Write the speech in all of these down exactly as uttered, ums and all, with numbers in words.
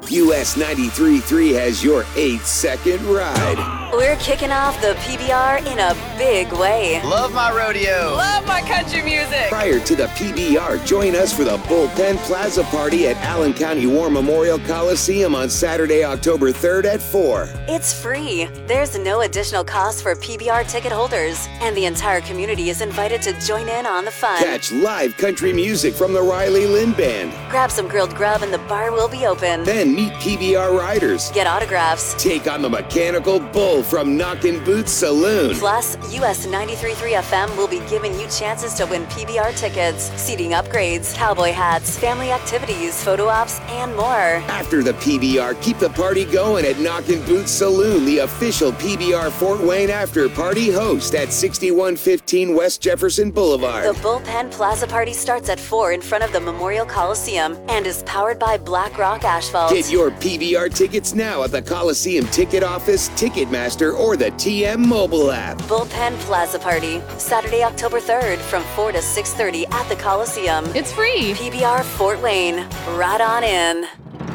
U S ninety-three point three has your eight-second ride. We're kicking off the P B R in a big way. Love my rodeo. Love my country music. Prior to the P B R, join us for the Bullpen Plaza Party at Allen County War Memorial Coliseum on Saturday, October third at four. It's free. There's no additional cost for P B R ticket holders, and the entire community is invited to join in on the fun. Catch live country music from the Riley Lynn Band. Grab some grilled grub and the bar will be open. Then meet P B R riders. Get autographs. Take on the Mechanical Bull from Knockin' Boots Saloon. Plus, U S ninety-three point three F M will be giving you chances to win P B R tickets, seating upgrades, cowboy hats, family activities, photo ops, and more. After the P B R, keep the party going at Knockin' Boots Saloon, the official P B R Fort Wayne after party host at sixty-one fifteen West Jefferson Boulevard. The Bullpen Plaza Party starts at four in front of the Memorial Coliseum and is powered by Black Rock Asphalt. Get your P B R tickets now at the Coliseum Ticket Office, Ticketmaster, or the T M mobile app. Bullpen Plaza Party, Saturday, October third from four to six thirty at the Coliseum. It's free. P B R Fort Wayne. Right on in.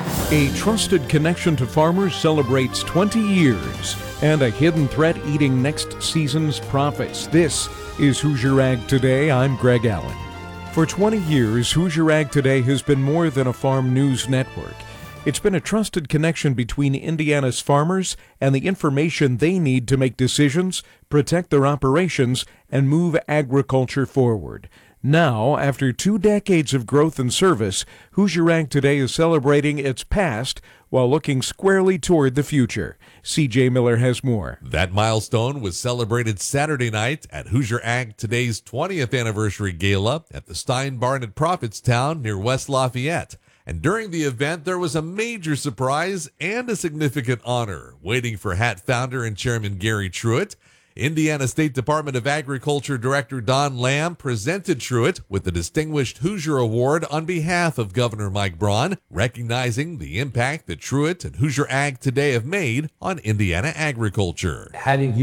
A trusted connection to farmers celebrates twenty years, and a hidden threat eating next season's profits. This is Hoosier Ag Today. I'm Greg Allen. For twenty years, Hoosier Ag Today has been more than a farm news network. It's been a trusted connection between Indiana's farmers and the information they need to make decisions, protect their operations, and move agriculture forward. Now, after two decades of growth and service, Hoosier Ag Today is celebrating its past while looking squarely toward the future. C J Miller has more. That milestone was celebrated Saturday night at Hoosier Ag Today's twentieth anniversary gala at the Stein Barn at Prophetstown near West Lafayette. And during the event, there was a major surprise and a significant honor waiting for H A T founder and chairman Gary Truitt. Indiana State Department of Agriculture Director Don Lamb presented Truitt with the Distinguished Hoosier Award on behalf of Governor Mike Braun, recognizing the impact that Truitt and Hoosier Ag Today have made on Indiana agriculture. Having